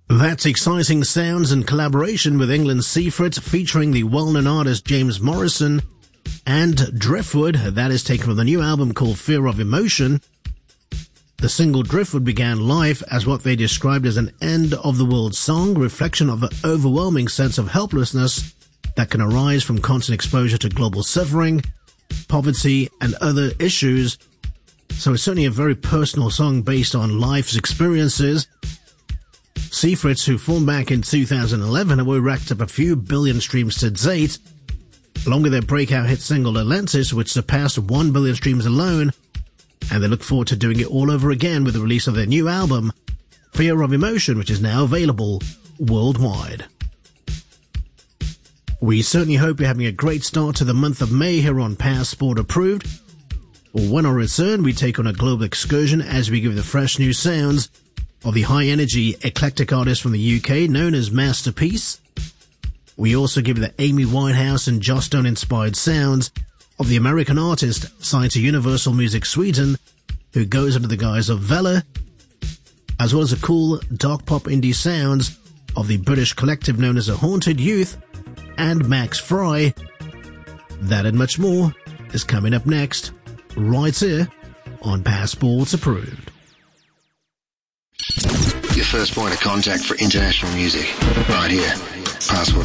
That's exciting sounds and collaboration with England's Seafret, featuring the well-known artist James Morrison, and Driftwood, that is taken from the new album called Fear of Emotion. The single Driftwood began life as what they described as an end-of-the-world song, reflection of an overwhelming sense of helplessness that can arise from constant exposure to global suffering, poverty, and other issues. So it's certainly a very personal song based on life's experiences. Seafret, who formed back in 2011, have racked up a few billion streams to date, along with their breakout hit single Atlantis, which surpassed 1 billion streams alone, and they look forward to doing it all over again with the release of their new album, Fear of Emotion, which is now available worldwide. We certainly hope you're having a great start to the month of May here on Passport Approved. When I return, we take on a global excursion as we give the fresh new sounds of the high-energy, eclectic artist from the UK known as Masterpiece. We also give the Amy Winehouse and Joss Stone-inspired sounds of the American artist signed to Universal Music Sweden, who goes under the guise of Vella, as well as the cool, dark pop indie sounds of the British collective known as A Haunted Youth and Max Fry. That and much more is coming up next, right here on Passports Approved. Your first point of contact for international music, right here, Passport